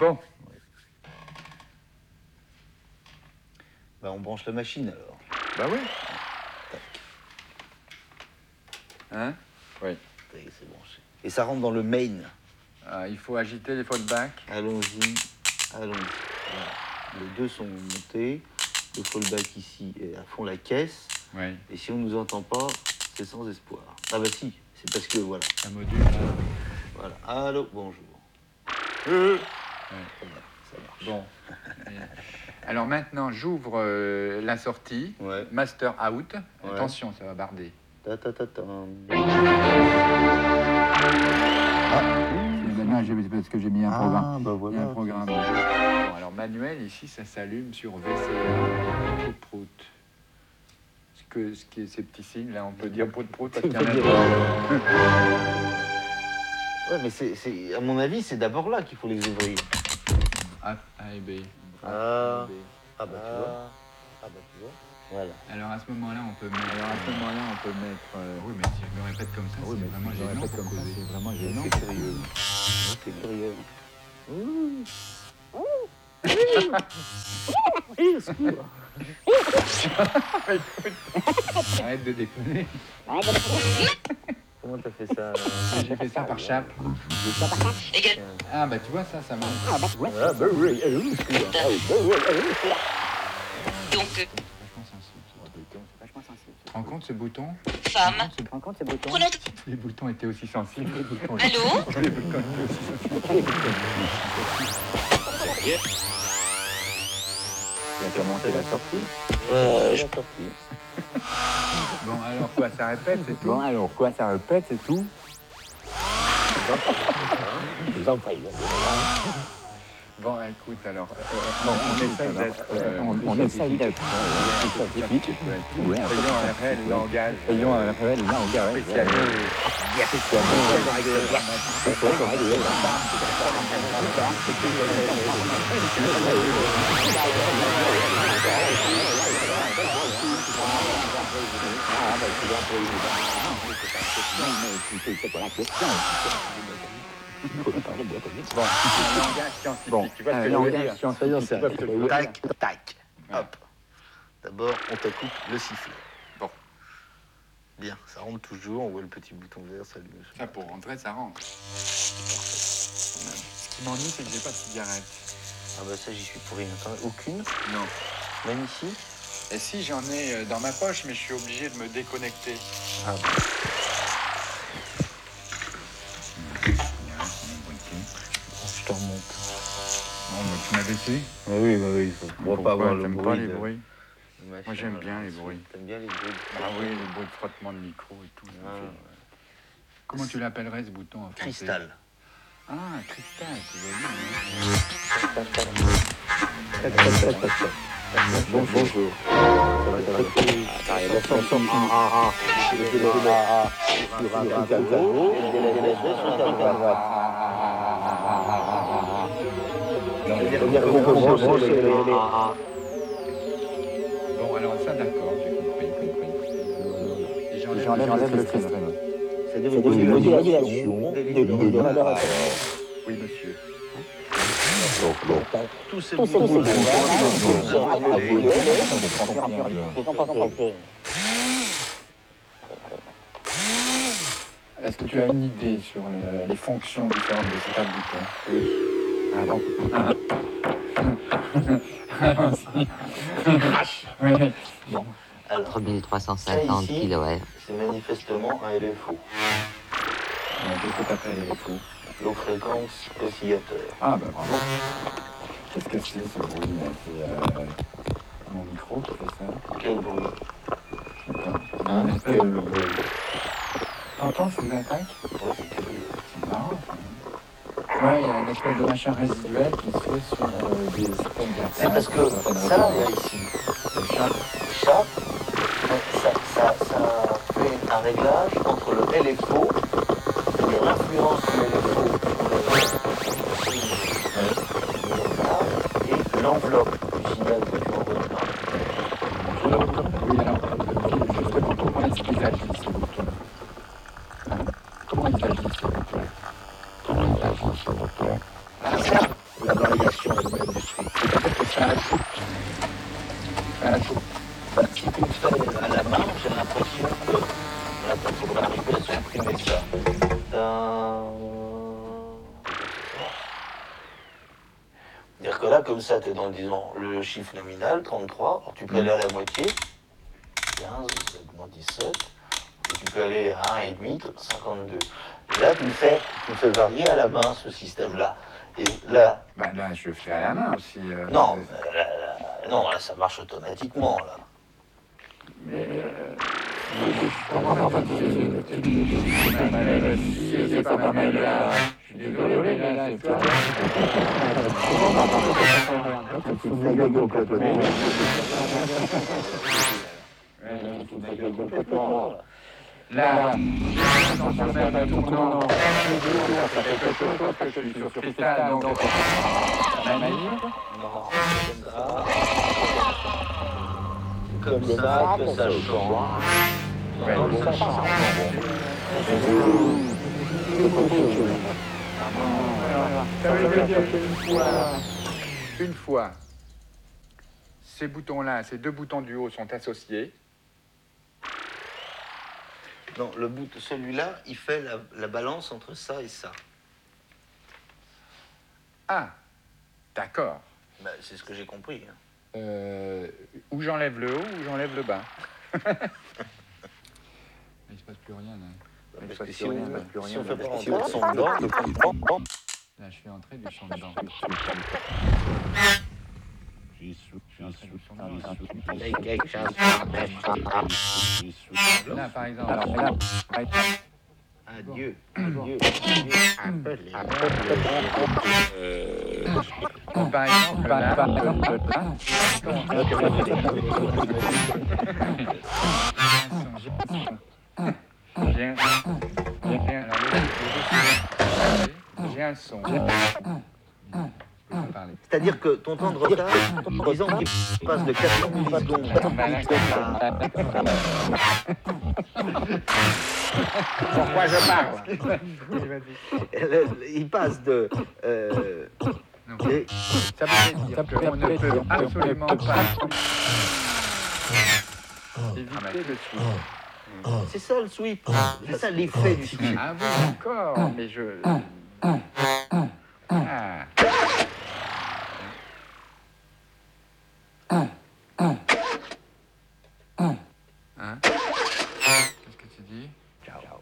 Bon. Bah, on branche la machine alors. Bah oui. Tac. Hein? Oui. Ça y est, c'est branché. Et ça rentre dans le main. Ah, il faut agiter les fallbacks. Allons-y. Voilà. Les deux sont montés. Le fallback ici est à fond la caisse. Oui. Et si on nous entend pas, c'est sans espoir. Ah bah si, c'est parce que voilà. Un module. Voilà. Allô, bonjour. Ouais. Ça marche. Bon. Alors maintenant, j'ouvre la sortie. Ouais. Master out. Ouais. Attention, ça va barder. Ta ta ta ta. Parce que j'ai mis un programme. Bah voilà. Il y a un programme. Bon, alors manuel, ici, ça s'allume sur VCA. Prout. Ce qui est ces petits signes, là, on peut dire prout parce qu'il y en a deux. Ouais, mais c'est, à mon avis, c'est d'abord là qu'il faut les ouvrir. A et B. Ah. Ah bah tu vois. Ah bah tu vois. Voilà. Alors à ce moment-là, on peut mettre. Oui, mais si je me répète comme ça, c'est vraiment gênant pour causer. C'est vraiment gênant. C'est curieux. C'est curieux. Arrête de déconner. Comment t'as fait ça? J'ai fait ça par chape. Ah bah tu vois ça marche. Ah bah oui. Donc, Vachement sensible. Tu te rends compte ce bouton? femme, prenons... Les boutons étaient aussi sensibles. Allô? Les boutons étaient aussi sensibles. Il a commencé la sortie. La sortie. Bon alors quoi, ça répète, c'est tout? Bon, écoute, alors, on essaye d'être scientifique. Ayons un réel langage. Bon, tu vois ce que je veux dire. Soyons sérieux. Tac, tac. Hop. D'abord, on te coupe le sifflet. Bon. Bien, ça rentre toujours. On voit le petit bouton vert s'allume. Ça, pour rentrer, ça rentre. Ce qui m'ennuie, c'est que j'ai pas de cigarette. Ah bah ça, j'y suis pour rien. Attends, aucune? Non. Même ici? Et si, j'en ai dans ma poche, mais je suis obligé de me déconnecter. Ah bon. Je te remonte. Bon, bah, tu m'as baissé? Oui. On va pas avoir le T'aimes bruit. pas les bruits? Machin, Moi, j'aime bien les bruits. T'aimes bien les bruits? Ah oui, les bruits de frottement de micro et tout. Ah, ouais. Comment tu l'appellerais, ce bouton en français? Cristal. Ah, cristal, c'est joli. Bonjour. Bon, alors ça, d'accord, j'ai compris. Et J'enlève le cristal. C'est des modulations. Oui, monsieur. Tous ces boutons. Est-ce que tu as une idée sur les fonctions différentes de ces boutons? Oui. Bon. Alors, 3350 ça, ici, kHz. c'est manifestement un LFO. Qu'est-ce que t'appelles les fous? Low fréquence oscillateur. Ah, bah bravo. Qu'est-ce que c'est ce bruit là? C'est mon micro qui fait ça? Quel bruit? Un espèce de bruit. T'entends ces attaques? Ouais, c'est curieux. C'est marrant. Ouais, il y a une espèce de machin résiduel qui se fait sur des systèmes verts. C'est parce que ça, là, ici, ça fait un réglage entre le LFO, c'est-à-dire l'influence du LFO et l'enveloppe du signal que tu envoies par. Oui, alors, justement, comment est-ce qu'ils agissent, ces boutons? Comment ils agissent, ces boutons? D'abord, il y comme ça, tu es dans, disons, le chiffre nominal, 33. Alors, tu peux aller à la moitié, 15, 17. Et tu peux aller à 1,5, 52. Et là, tu le fais varier à la main, ce système-là. Et là... Bah là, je le fais à la main aussi. Non, non, là, ça marche automatiquement, là. Mais... comment ça c'est pas ma main là. Je suis désolé, mais là, c'est pas... Là, dans ce même tournant, ça fait quelque chose que je suis sur cristal, donc la manip. Non, comme ça que ça change. Ouais, ça change. Ça veut dire qu'une fois, ces boutons-là, ces deux boutons du haut sont associés. Non, celui-là, il fait la balance entre ça et ça. Ah, d'accord. Bah, c'est ce que j'ai compris. Hein. Où j'enlève le haut, ou j'enlève le bas. Il ne se passe plus rien, là. Parce que si on ne fait pas rentrer le son dedans, là, je suis entré du son dedans. Là, par exemple. Adieu. Par exemple, j'ai un son. C'est-à dire que ton temps de retard, disons qu'il passe de 90 secondes Pourquoi je parle? il passe de... Ça veut dire qu'on ne peut absolument pas éviter le sweep. C'est ça le sweep, c'est ça l'effet du sweep. Ah oui, d'accord, mais je... Ah. Hein? Qu'est-ce que tu dis? Ciao.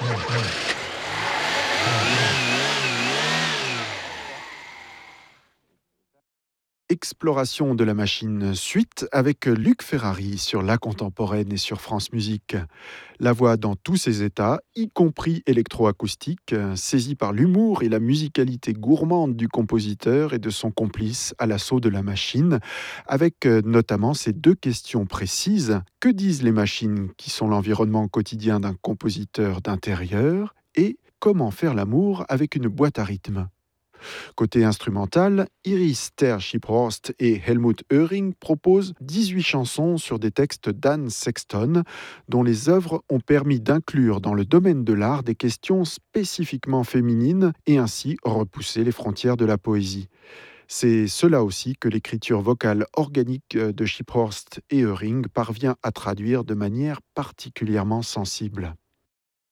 Exploration de la machine suite avec Luc Ferrari sur La Contemporaine et sur France Musique. La voix dans tous ses états, y compris électroacoustique, saisie par l'humour et la musicalité gourmande du compositeur et de son complice à l'assaut de la machine, avec notamment ces deux questions précises. Que disent les machines qui sont l'environnement quotidien d'un compositeur d'intérieur et comment faire l'amour avec une boîte à rythme? Côté instrumental, Iris Ter-Schiephorst et Helmut Oehring proposent 18 chansons sur des textes d'Anne Sexton, dont les œuvres ont permis d'inclure dans le domaine de l'art des questions spécifiquement féminines et ainsi repousser les frontières de la poésie. C'est cela aussi que l'écriture vocale organique de Schiephorst et Oehring parvient à traduire de manière particulièrement sensible.